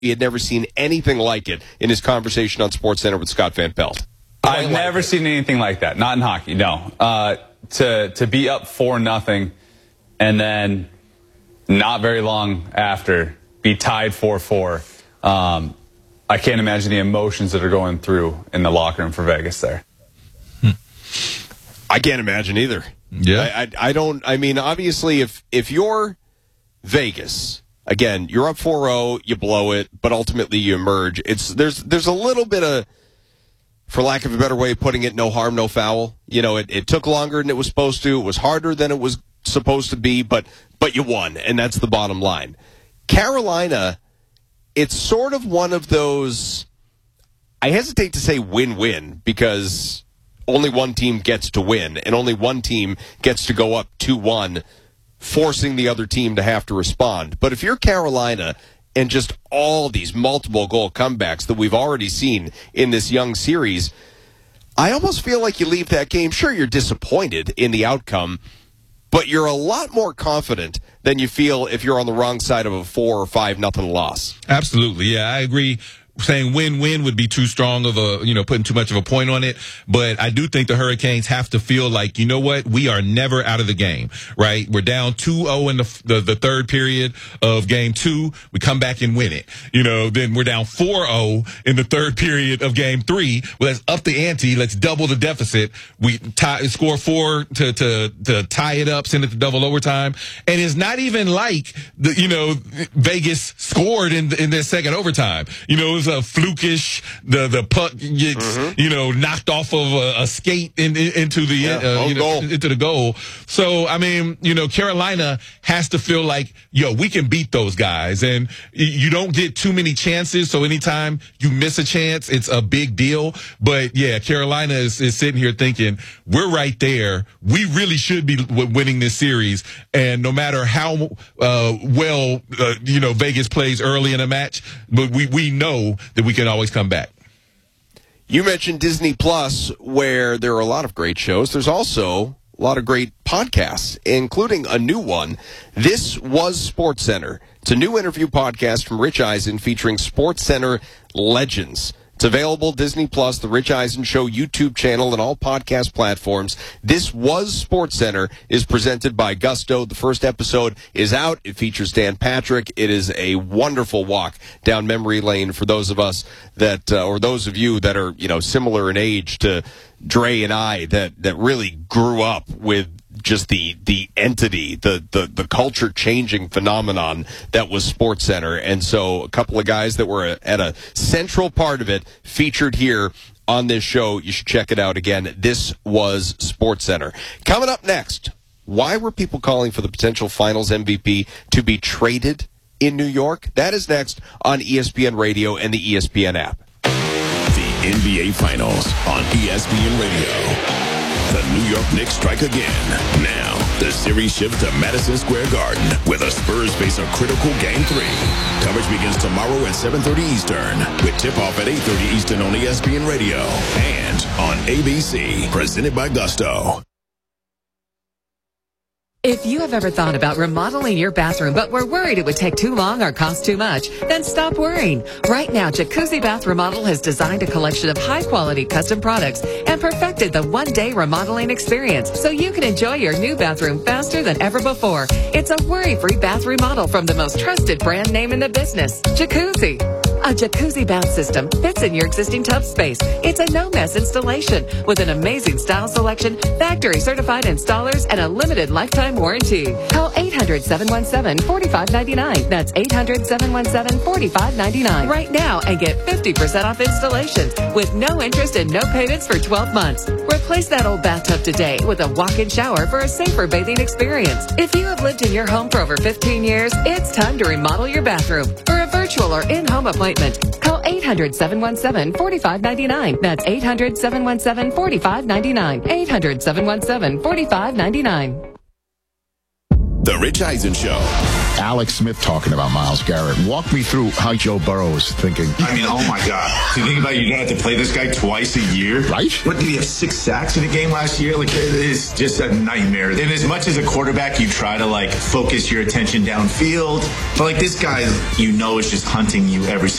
He had never seen anything like it in his conversation on SportsCenter with Scott Van Pelt. I've never seen anything like that. Not in hockey, no. To be up 4-0 and then not very long after be tied 4-4. I can't imagine the emotions that are going through in the locker room for Vegas there. I can't imagine either. Yeah. I don't. I mean, obviously, if you're Vegas, again, you're up 4-0, you blow it, but ultimately you emerge. There's a little bit of, for lack of a better way of putting it, no harm, no foul. You know, it took longer than it was supposed to. It was harder than it was supposed to be, but you won, and that's the bottom line. Carolina, it's sort of one of those, I hesitate to say win-win, because only one team gets to win, and only one team gets to go up 2-1, forcing the other team to have to respond. But if you're Carolina, and just all these multiple goal comebacks that we've already seen in this young series, I almost feel like you leave that game, sure, you're disappointed in the outcome, but you're a lot more confident than you feel if you're on the wrong side of a 4 or 5-0 loss. Absolutely. Yeah, I agree. Saying win-win would be too strong of a, putting too much of a point on it. But I do think the Hurricanes have to feel like, you know what, we are never out of the game, right? We're down 2-0 in the third period of game 2. We come back and win it. Then we're down 4-0 in the third period of game 3. Well, let's up the ante. Let's double the deficit. We score 4 to tie it up, send it to double overtime. And it's not even like Vegas scored in their second overtime. It was a flukish, the puck gets, knocked off of a skate into the goal. So, I mean, Carolina has to feel like, we can beat those guys. And you don't get too many chances. So anytime you miss a chance, it's a big deal. But yeah, Carolina is sitting here thinking, we're right there. We really should be winning this series. And no matter how, Vegas plays early in a match, but we know that we can always come back. You mentioned Disney Plus, where there are a lot of great shows. There's also a lot of great podcasts, including a new one. This was SportsCenter. It's a new interview podcast from Rich Eisen featuring SportsCenter legends. It's available Disney Plus, the Rich Eisen Show YouTube channel, and all podcast platforms. This was SportsCenter is presented by Gusto. The first episode is out. It features Dan Patrick. It is a wonderful walk down memory lane for those of us that, or those of you that are, similar in age to Dre and I, that really grew up with just the entity, the culture-changing phenomenon that was SportsCenter. And so a couple of guys that were at a central part of it featured here on this show. You should check it out again. This was SportsCenter. Coming up next, why were people calling for the potential finals MVP to be traded in New York? That is next on ESPN Radio and the ESPN app. The NBA Finals on ESPN Radio. The New York Knicks strike again. Now, the series shifts to Madison Square Garden, where the Spurs face a critical Game 3. Coverage begins tomorrow at 7:30 Eastern, with tip-off at 8:30 Eastern on ESPN Radio and on ABC, presented by Gusto. If you have ever thought about remodeling your bathroom but were worried it would take too long or cost too much, then stop worrying. Right now, Jacuzzi Bath Remodel has designed a collection of high-quality custom products and perfected the one-day remodeling experience so you can enjoy your new bathroom faster than ever before. It's a worry-free bath remodel from the most trusted brand name in the business, Jacuzzi. A jacuzzi bath system fits in your existing tub space. It's a no-mess installation with an amazing style selection, factory-certified installers, and a limited lifetime warranty. Call 800-717-4599. That's 800-717-4599 right now and get 50% off installations with no interest and no payments for 12 months. Replace that old bathtub today with a walk-in shower for a safer bathing experience. If you have lived in your home for over 15 years, it's time to remodel your bathroom. For a virtual or in-home appointment, call 800-717-4599. That's 800-717-4599. 800-717-4599. The Rich Eisen Show Alex Smith talking about Myles Garrett. Walk me through how Joe Burrow is thinking. I mean, oh my God. To think about it, you're going to have to play this guy twice a year? Right? What, did he have 6 sacks in a game last year? Like, it is just a nightmare. And as much as a quarterback, you try to, like, focus your attention downfield. But, like, this guy, you know, is just hunting you every